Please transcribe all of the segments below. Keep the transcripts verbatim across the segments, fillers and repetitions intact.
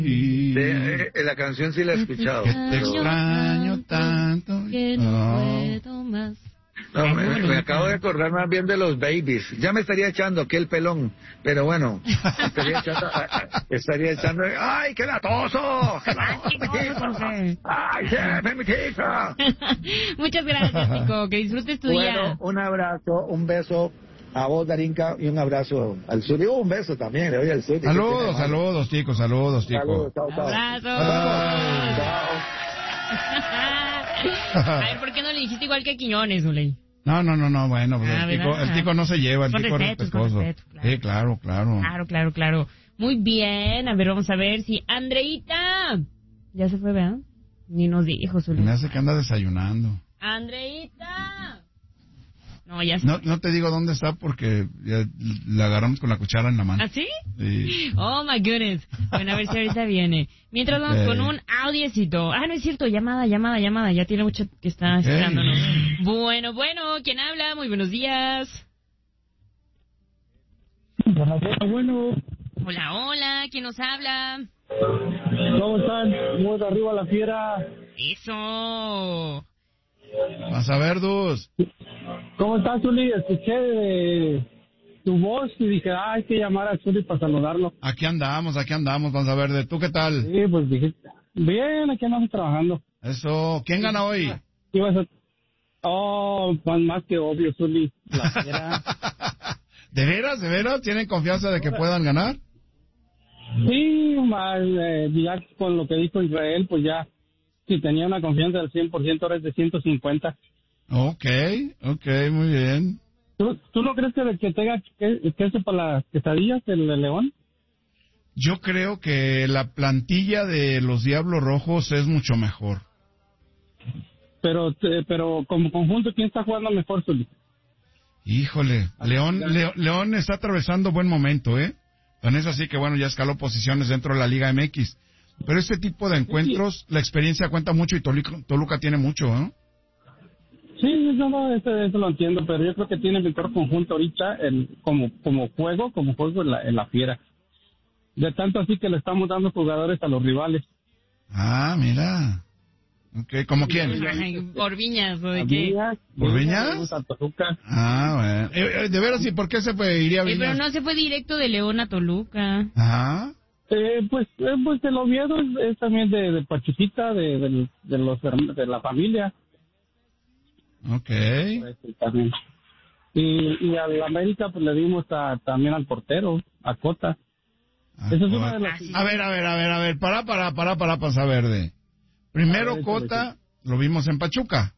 De, eh, la canción sí la he escuchado. Que te extraño tanto. Que no puedo más. No, me, me acabo de acordar más bien de los Babies. Ya me estaría echando aquel pelón, pero bueno, estaría echando, estaría echando, ¡ay, qué latoso! ¡Qué latoso! ¡Ay, jefe, mi tija! Muchas gracias, Tico, que disfrutes tu día. Bueno, un abrazo, un beso a vos, Darinka, y un abrazo al Suri. Uh, un beso también, le doy al Suri. Saludos, saludos, chicos, saludos, chicos. Saludos, chao, chao. Abrazo. Chao. A ver, ¿por qué no le dijiste igual que a Quiñones, Uley? No, no, no, no, bueno, pues Ah, el, tico, el tico no se lleva, el con tico respeto, es respetuoso. con respeto, claro. Sí, claro, claro. Claro, claro, claro. Muy bien, a ver, vamos a ver si Andreita... Ya se fue, ¿verdad? Ni nos dijo, Zuley. Me hace que anda desayunando. Andreita... No, ya se No, no te digo dónde está porque ya la agarramos con la cuchara en la mano. ¿Ah, sí? Sí. Oh, my goodness. Bueno, a ver si ahorita viene. Mientras vamos Okay. con un audiecito. Ah, no es cierto, llamada, llamada, llamada. Ya tiene mucho que está Okay. esperándonos. Bueno, bueno, ¿quién habla? Muy buenos días. Bueno, Hola, hola, ¿quién nos habla? ¿cómo están? Muy de arriba la fiera. Eso. Vas a ver, Dus. ¿Cómo estás, Zuli? Escuché de tu voz y dije, ah, hay que llamar a Zuli para saludarlo. Aquí andamos, aquí andamos, vamos a ver, ¿de tú qué tal? Sí, pues dije, bien, aquí andamos trabajando. Eso, ¿quién gana hoy? ¿Qué vas a...? Oh, pues más que obvio, Zuli. La fiera. ¿De veras, de veras? ¿Tienen confianza de que puedan ganar? Sí, más, eh, ya con lo que dijo Israel, pues ya, si tenía una confianza del cien por ciento, ahora es de ciento cincuenta. Ok, ok, muy bien. ¿Tú, tú no crees que, que tenga que, queso para las quesadillas, el de León? Yo creo que la plantilla de los Diablos Rojos es mucho mejor. Pero, te- pero como conjunto, ¿quién está jugando mejor, Zuli? Híjole, León, Leo- León está atravesando buen momento, ¿eh? Tan es así que, bueno, ya escaló posiciones dentro de la Liga M X. Pero este tipo de encuentros, la experiencia cuenta mucho y Toluca, Toluca tiene mucho, ¿no? Sí, eso, no, eso, eso lo entiendo, pero yo creo que tiene mejor conjunto ahorita el, como, como juego, como juego en la, en la fiera. De tanto así que le estamos dando jugadores a los rivales. Ah, mira. Ok, ¿como quién? Ay, ¿por Viñas o de A qué? Viñas, ¿Por Viñas? Viñas, a Toluca. Ah, bueno. Eh, eh, de veras, ¿y por qué se fue, iría a Eh, pero Viñas? no se fue directo de León a Toluca. Ajá. Eh, pues, eh, pues el Oviedo es, es también de, de Pachuquita, de, de, de los herm- de la familia. Ok. Pues, sí, también. Y, y al América pues le dimos a, también al portero, a Cota. Ah, Esa es joder. una de las... A ver, a ver, a ver, a ver, para, para, para, para, Panza Verde. Primero A ver, Cota, lo vimos en Pachuca,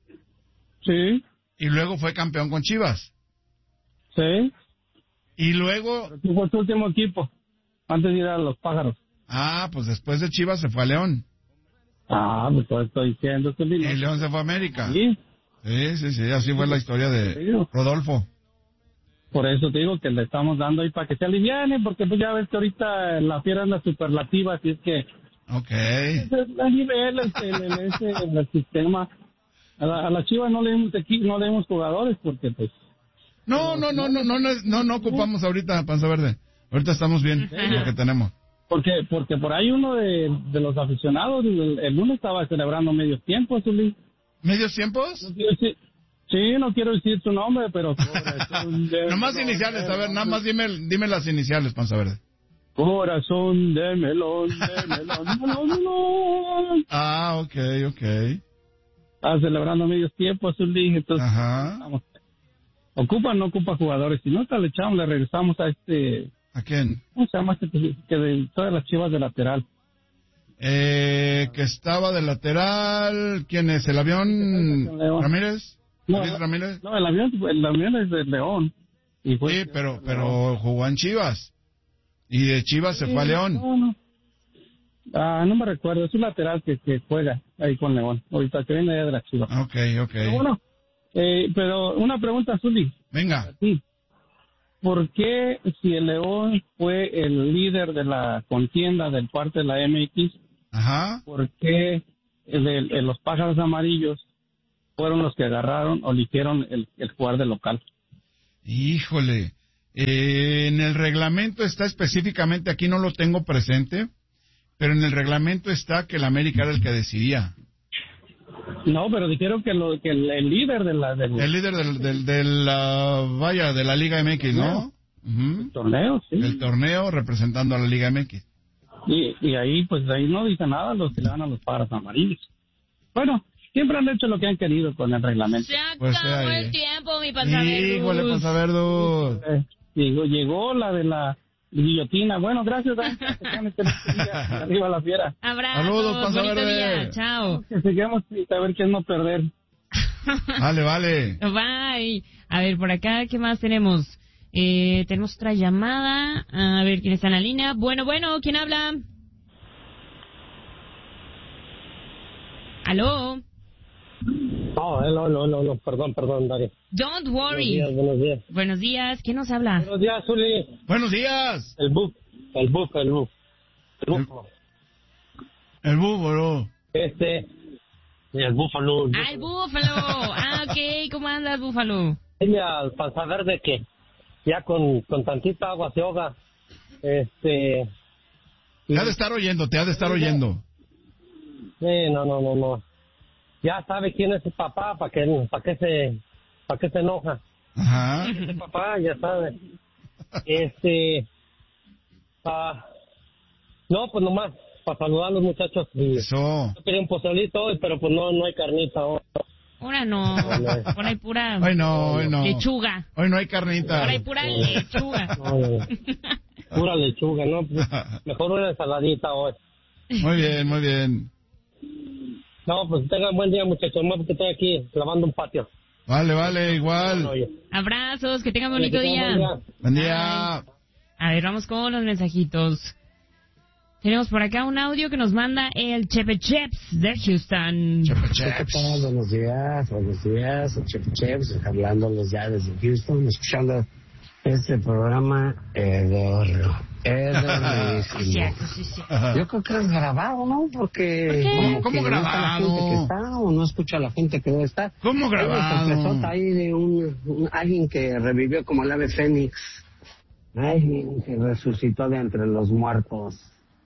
Sí, y luego fue campeón con Chivas. sí. Y luego, ¿Quién fue tu último equipo? Antes de ir a los Pájaros. ah, pues después de Chivas se fue a León. Ah, pues todo estoy diciendo. ¿Tú Y León se fue a América. Sí, Sí, sí, sí, así fue la historia de Rodolfo. por eso te digo que le estamos dando ahí para que se aliviane, porque pues ya ves que ahorita la fiera es la superlativa, así es que Ok. es a nivel el, el, el, ese, el sistema. A la, a la Chivas no le demos equi- no le demos jugadores porque pues No, no, no, no, no, no, no, no ocupamos ahorita Panza Verde. Ahorita estamos bien, lo que tenemos. porque porque por ahí uno de, de los aficionados el, el lunes estaba celebrando medio tiempo, Zuli. ¿Medios tiempos? No quiero decir, sí, no quiero decir su nombre, pero corazón de Nomás melón, iniciales, a ver, de nada más dime, dime las iniciales, Panza Verde. corazón de melón, de melón, melón, melón. Ah, ok, ok. Está celebrando medio tiempo, Zuli, entonces Ajá. vamos. Ocupa o no ocupa jugadores, si no, hasta le echamos, le regresamos a este, ¿A quién? ¿cómo se llama este que que de todas las Chivas de lateral? Eh, que estaba de lateral, ¿quién es? ¿El avión León. Ramírez? No, ¿David Ramírez? no, el avión, el avión es de León. Y fue- Sí, pero, pero jugó en Chivas. Y de Chivas se fue a León. No, no. Ah, no me recuerdo, es un lateral que, que juega ahí con León, ahorita que viene allá de la Chivas. Ok, ok. Pero bueno, eh, pero una pregunta, Zuli, Venga. a ti. ¿Por qué si el León fue el líder de la contienda del parte de la M X, Ajá. por qué el, el- el- los pájaros amarillos fueron los que agarraron o eligieron el, el jugar de local? Híjole. Eh, en el reglamento está específicamente, aquí no lo tengo presente, Pero en el reglamento está que el América era el que decidía. No, pero dijeron que, lo, que el, el líder de la, del, El líder del, del, del uh, vaya, de la Liga M X, ¿no? Uh-huh. torneo, sí. El torneo representando a la Liga M X. Y, y ahí, pues ahí no dice nada los que le dan a los pájaros amarillos. Bueno, siempre han hecho lo que han querido con el reglamento. Se acabó Pues, eh, el tiempo, mi panzaverdus. Híjole, Panzaverdus. Eh, llegó, llegó la de la guillotina. Bueno, gracias, Dan. Arriba la fiera. Abrazos, Saludos, Panza bonito Verde. día, chao. Que sigamos a ver quién no perder. Vale, vale. Bye. A ver, por acá, ¿qué más tenemos? Eh, tenemos otra llamada. A ver, ¿quién está en la línea? Bueno, bueno, ¿quién habla? ¿Aló? No, no, no, no, no, perdón, perdón, Dario. Don't Buenos worry. días, buenos días. Buenos días, ¿quién nos habla? Buenos días, Zuli. Buenos días. El buf, el buf, el buf. El búfalo. El búfalo. Este, el búfalo. El Ah, el búfalo. Ah, ok, ¿cómo andas, búfalo? Dile al Panza Verde que ya con, con tantita agua se ahoga. Este... Te ha de estar oyendo, te ha de estar oyendo. Sí, no, no, no, no. Ya sabe quién es su papá, para que, para que se, para que se enoja. Ajá. Ese papá ya sabe. Este, ah, no, pues nomás para saludar a los muchachos. Y Eso. yo quería un pozolito hoy, pero pues no, no hay carnita hoy. Ahora no, por ahí pura Hoy no, hoy no. lechuga. Hoy no hay carnita. Por ahí pura lechuga. No, no, no. Pura lechuga, ¿no? Pues, mejor una ensaladita hoy. Muy bien, muy bien. No, pues tengan buen día, muchachos. Más que estoy aquí lavando un patio. Vale, vale, igual. Oye. Abrazos, que tengan Oye, bonito que tengan día. buen día. Buen día. A ver, vamos con los mensajitos. Tenemos por acá un audio que nos manda el Chepe Cheps de Houston. Chepe ¿Qué Cheps. tal? Buenos días, buenos días, Chef Chefs, hablándoles ya desde Houston, escuchando este programa hedorro, hedorrísimo. Cierto, sí, sí. Yo creo que es grabado, ¿no? Porque ¿Cómo- como cómo que no está la grabado? gente que está o no escucha a la gente que debe estar. ¿Cómo Hay una grabado? sorpresota ahí de un, un- alguien que revivió como el ave fénix, alguien que resucitó de entre los muertos.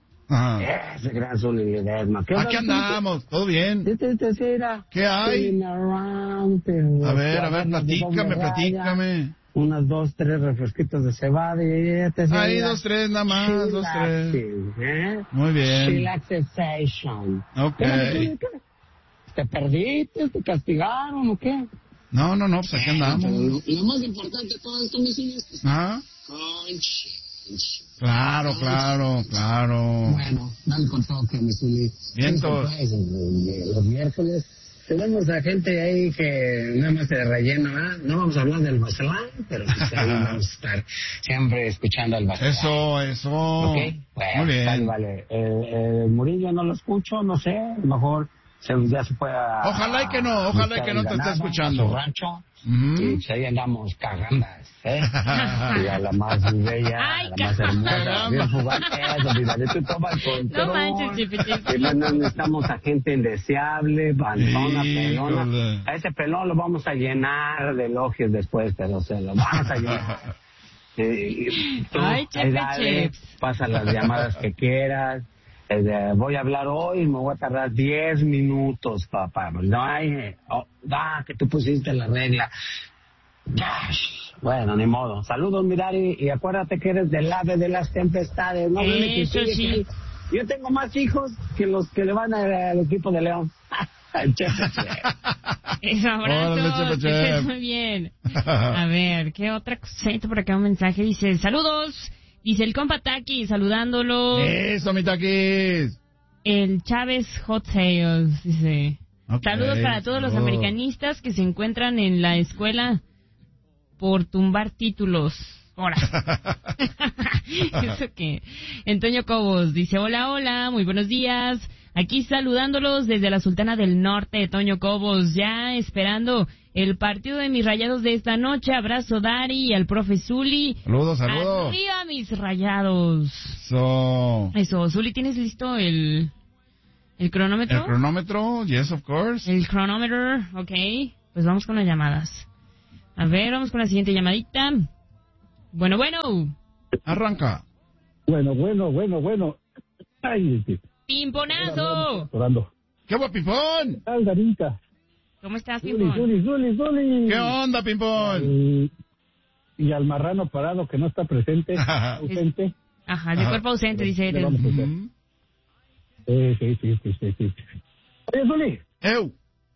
Ajá. Ese gran Zuli Ledesma. ¿Qué Aquí onda, andamos, todo bien. Sí, sí, sí, sí, era. ¿Qué hay? Been around, pero A ver, a ver, cuadernos de platícame, doble raya, platícame. Unas dos, tres refresquitos de cebada y ya te Ahí decía, dos, tres, nada más, dos, tres. chillaxing, ¿eh? Muy bien. Chillaxation. Ok. ¿Qué? ¿Te perdiste? ¿Te castigaron o qué? No, no, no, pues aquí andamos. Lo más importante de todo esto, mis hijos, es Ajá. conciencia. Claro, claro, claro. Bueno, dale con toque, mi Zuli. Vientos. Sí, pues, los miércoles tenemos a gente ahí que nada más de relleno, ¿ah? No vamos a hablar del Mazatlán, pero pues ahí vamos a estar siempre escuchando al Mazatlán. Eso, eso. ¿Ok? Bueno, Muy bien. Vale, vale. Eh, eh, Murillo no lo escucho, no sé, a lo mejor se, ya se pueda... Ojalá y que no, ojalá y que no te esté escuchando. A su rancho, Ujú. y pues ahí andamos cagandas, ¿eh? Y a la más bella, Ay, a la más hermosa, bien fugaz, eso, mira, tú toma el control. No manches, Chepe Cheps. Y no no necesitamos a gente indeseable, bandona, pelona. Híjole. A ese pelón lo vamos a llenar de elogios después, pero se lo vamos a llenar. Eh, y tú, Ay, Chepe ahí dale, Cheps. pasa las llamadas que quieras. Eh, de- voy a hablar hoy, me voy a tardar diez minutos, papá. No hay, eh, oh, da, que tú pusiste la regla. Gosh. Bueno, ni modo. Saludos, Mirari, y acuérdate que eres del ave de las tempestades. No me Eso critiques, sí. que yo tengo más hijos que los que le van a- al equipo de León. Chepe, chepe. Eso, Órale, Chepe abrazos, que Chepe. estés muy bien. A ver, ¿qué otra cosita por acá? Un mensaje dice, saludos. Dice el compa Taki, saludándolo. Eso, mi taquis. El Chávez Hot Sales, dice. Ok, Saludos para todos los saludos. americanistas que se encuentran en la escuela por tumbar títulos. Ahora. Eso que. Antonio Cobos dice, hola, hola, muy buenos días. Aquí saludándolos desde la Sultana del Norte, Toño Cobos, ya esperando el partido de mis rayados de esta noche. Abrazo, Dari, y al profe Zuli. Saludos, saludos. Arriba, mis rayados. So, Eso, Zuli, ¿tienes listo el, el cronómetro? el cronómetro, yes, of course. El cronómetro, ok. Pues vamos con las llamadas. A ver, vamos con la siguiente llamadita. Bueno, bueno. Arranca. Bueno, bueno, bueno, bueno. Ay, sí. ¡Pimponazo! Orando. ¿Qué hubo, Pimpón? ¿Qué tal, Darinka? ¿Cómo estás, Zuli, Pimpón? Zuli, Zuli, Zuli. ¿Qué onda, Pimpón? Y, y al marrano parado que no está presente, ausente. Ajá, de cuerpo ausente, dice Le él. vamos a hacer. Ujú. Sí, sí, sí, sí, sí, sí. Oye, Zuli, Eu.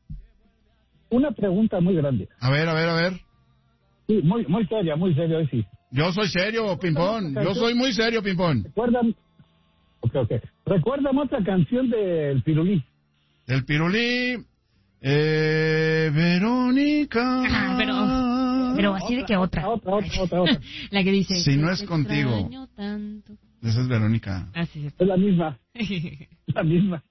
una pregunta muy grande. A ver, a ver, a ver. Sí, muy, muy seria, muy seria hoy sí. Yo soy serio, Pimpón. Yo soy muy serio, Pimpón. ¿Recuerdan? Ok, ok. ¿Recuerdan otra canción del Pirulí? El Pirulí. Eh, Verónica. Ajá, pero, pero así de que otra. Otra, otra, otra, otra. La que dice... Si no "Te es contigo". extraño tanto. Esa es Verónica. Así es. Es la misma, la misma.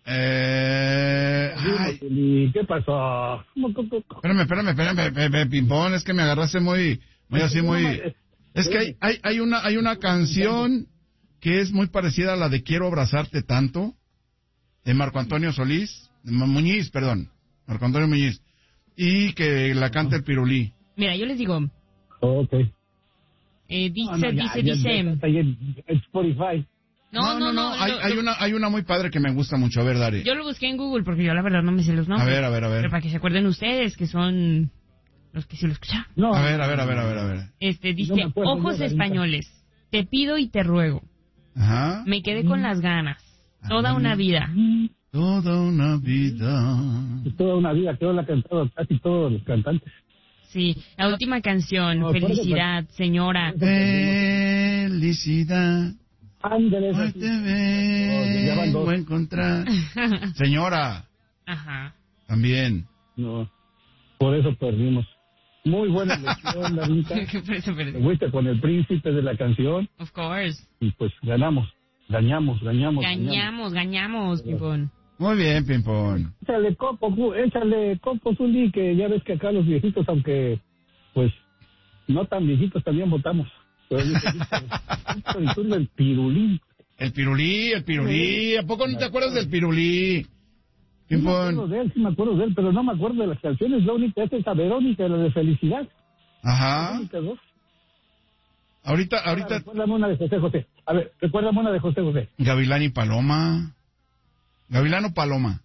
Eh, ay, ¿Y qué pasó? ¿Cómo, cómo, cómo? espérame, espérame, espérame, espérame, Pimpón, es que me agarraste muy, muy así, muy... Es que hay, hay, hay una, hay una canción que es muy parecida a la de Quiero abrazarte tanto, de Marco Antonio Solís, de Ma- Muñiz, perdón, Marco Antonio Muñiz, y que la canta el Pirulí. Mira, yo les digo, Ok. eh, dice, No, no, ya, dice, ya, dice... ya está ahí en, en Spotify. No, no, no, hay, lo- hay lo- una, hay una muy padre que me gusta mucho, a ver, Dari. Yo lo busqué en Google porque yo la verdad no me sé los A nombres. ver, a ver, a Pero ver. para que se acuerden ustedes que son los que sí lo escuchan. No, A ver, a ver, a ver, a ver, a ver. Este, dice, No me acuerdo, ojos yo, Darita. españoles, te pido y te ruego, Ajá. me quedé con las ganas, toda Ah, una vida. Toda una vida. toda una vida que lo ha cantado casi todos los cantantes. Sí, la última canción, No, por eso, felicidad, señora. Felicidad. Ángeles. Hoy así. te ya van vengo dos. a encontrar. Señora, Ajá. también. No, por eso perdimos. Muy buena lección, Darinka. Por eso, por Te eso. fuiste con el príncipe de la canción Of course. y pues ganamos, gañamos, gañamos. Gañamos, gañamos, Pipón. Muy bien, Pimpón. Échale copo, Gu- échale copo, Zuli, que ya ves que acá los viejitos, aunque pues no tan viejitos, también votamos. Pero yo te digo, el pirulín. El Pirulí, el Pirulí. ¿A poco no te acuerdas del Pirulí? Sí me acuerdo Pimpón. de él, sí me acuerdo de él, pero no me acuerdo de las canciones. La única es esa Verónica, la de Felicidad. Ajá. Las únicas dos. Ahorita, Ahora, ahorita, recuérdame una de José José. A ver, recuérdame una de José José. Gavilán y Paloma. Gavilán o Paloma.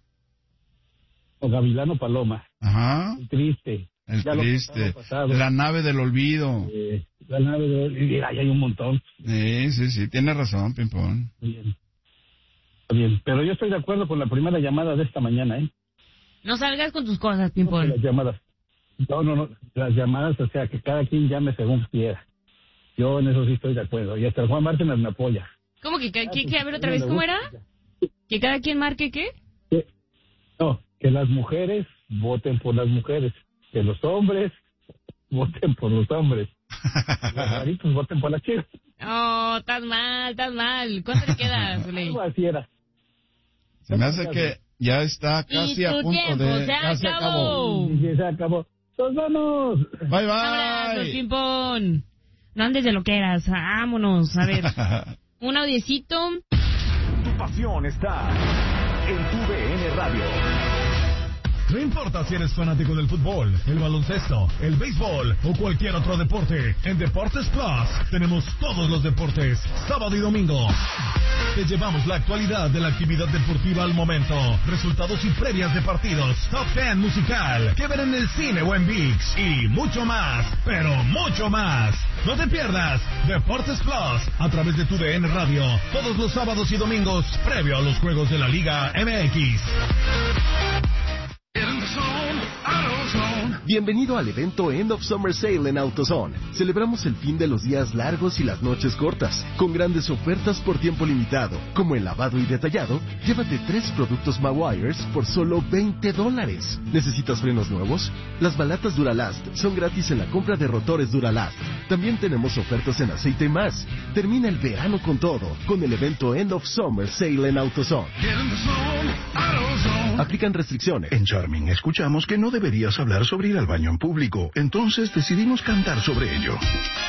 O Gavilano Paloma. Ajá. El triste. El Ya lo triste. pasado, pasado. La nave del olvido. Eh, la nave de... y ahí hay un montón. Sí, sí, sí. Tienes razón, Pimpón. Bien. Bien, pero yo estoy de acuerdo con la primera llamada de esta mañana, ¿eh? No salgas con tus cosas, Que Pipón. Las llamadas. No, no, no. Las llamadas, o sea, que cada quien llame según quiera. Yo en eso sí estoy de acuerdo. Y hasta el Juan Márquez me apoya. ¿Cómo que, que, Ah, que- pues, que- a ver otra no vez, le ¿cómo gusta. era? ¿Que cada quien marque qué? Que- no, que las mujeres voten por las mujeres. Que los hombres voten por los hombres. Los raritos voten por las chicas. Oh, estás mal, estás mal. ¿Cuánto le queda, Zuley? Algo así era. Se me hace que ya está casi Y a tu punto tiempo de... se Casi acabó. Y ya se acabó. ¡Nos vamos! Bye, Abrazos, bye. Pimpón. No andes de lo que eras. Vámonos. A ver, un audiecito. Tu pasión está en tu D N Radio. No importa si eres fanático del fútbol, el baloncesto, el béisbol o cualquier otro deporte, en Deportes Plus tenemos todos los deportes, sábado y domingo. Te llevamos la actualidad de la actividad deportiva al momento, resultados y previas de partidos, top ten musical, que ver en el cine o en ViX y mucho más, pero mucho más. No te pierdas Deportes Plus a través de tu D N Radio, todos los sábados y domingos, previo a los juegos de la Liga M X. Bienvenido al evento End of Summer Sale en AutoZone. Celebramos el fin de los días largos y las noches cortas, con grandes ofertas por tiempo limitado, como el lavado y detallado. Llévate tres productos Mawires por solo veinte dólares. ¿Necesitas frenos nuevos? Las balatas Duralast son gratis en la compra de rotores Duralast. También tenemos ofertas en aceite y más. Termina el verano con todo, con el evento End of Summer Sale en AutoZone. Aplican restricciones. En Charming escuchamos que no deberías hablar sobre ir al baño en público, entonces decidimos cantar sobre ello.